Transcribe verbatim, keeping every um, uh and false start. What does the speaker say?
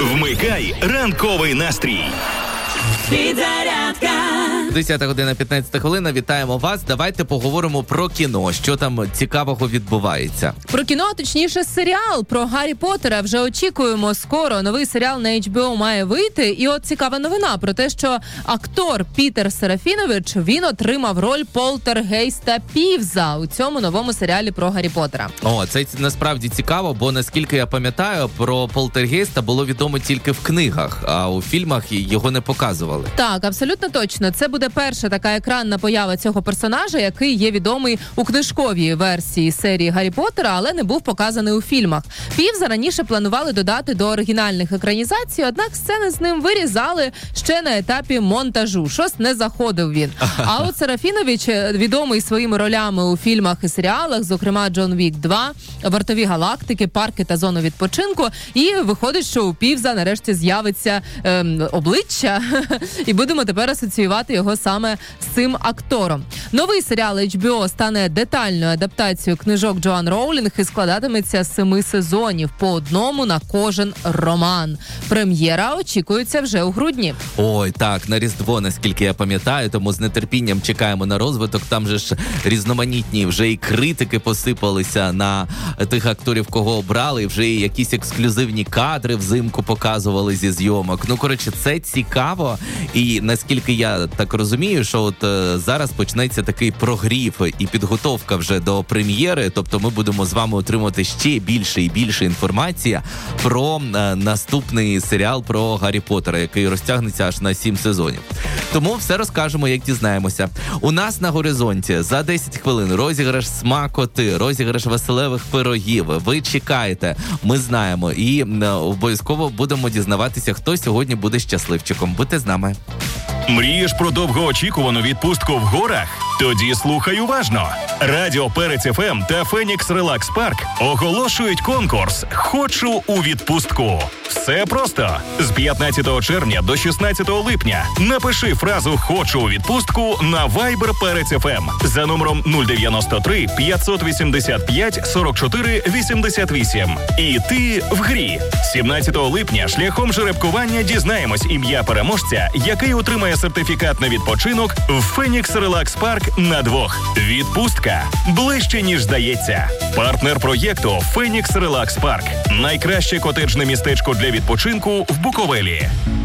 Вмикай ранковий настрій. Підзарядка. десята година п'ятнадцята хвилина. Вітаємо вас. Давайте поговоримо про кіно. Що там цікавого відбувається? Про кіно, а точніше серіал про Гаррі Поттера. Вже очікуємо скоро. Новий серіал на ейч бі о має вийти. І от цікава новина про те, що актор Пітер Серафінович, він отримав роль полтергейста Півза у цьому новому серіалі про Гаррі Поттера. О, це насправді цікаво, бо наскільки я пам'ятаю, про полтергейста було відомо тільки в книгах, а у фільмах його не показували. Так, абсолютно точно. Це буде перша така екранна поява цього персонажа, який є відомий у книжковій версії серії Гаррі Поттера, але не був показаний у фільмах. Півза раніше планували додати до оригінальних екранізацій, однак сцени з ним вирізали ще на етапі монтажу. Щось не заходив він. А от Серафінович, відомий своїми ролями у фільмах і серіалах, зокрема Джон Вік два, Вартові галактики, Парки та зону відпочинку. І виходить, що у Півза нарешті з'явиться ем, обличчя, і будемо тепер асоціювати його саме з цим актором. Новий серіал ейч бі о стане детальною адаптацією книжок Джоан Роулінг і складатиметься з семи сезонів, по одному на кожен роман. Прем'єра очікується вже у грудні. Ой, так, на Різдво, наскільки я пам'ятаю, тому з нетерпінням чекаємо на розвиток. Там же ж різноманітні вже і критики посипалися на тих акторів, кого обрали, вже і якісь ексклюзивні кадри взимку показували зі зйомок. Ну, коротше, це цікаво. І наскільки я так розумію, що от е, зараз почнеться такий прогрів і підготовка вже до прем'єри, тобто ми будемо з вами отримувати ще більше і більше інформації про е, наступний серіал про Гаррі Поттера, який розтягнеться аж на сім сезонів. Тому все розкажемо, як дізнаємося. У нас на горизонті за десять хвилин розіграш смакоти, розіграш веселевих пирогів. Ви чекаєте, ми знаємо, і е, обов'язково будемо дізнаватися, хто сьогодні буде щасливчиком. Будьте з нами. Мрієш про довгоочікувану відпустку в горах? Тоді слухай уважно. Радіо Перець еф ем та Фенікс Релакс Парк оголошують конкурс «Хочу у відпустку». Все просто. З п'ятнадцятого червня до шістнадцятого липня напиши фразу «Хочу у відпустку» на Viber Перець еф ем за номером нуль дев'яносто три п'ятсот вісімдесят п'ять сорок чотири вісімдесят вісім. І ти в грі. сімнадцятого липня шляхом жеребкування дізнаємось ім'я переможця, який отримає сертифікат на відпочинок в Фенікс Релакс Парк на двох. Відпустка ближче, ніж здається. Партнер проєкту Фенікс Релакс Парк. Найкраще котеджне містечко для відпочинку в Буковелі.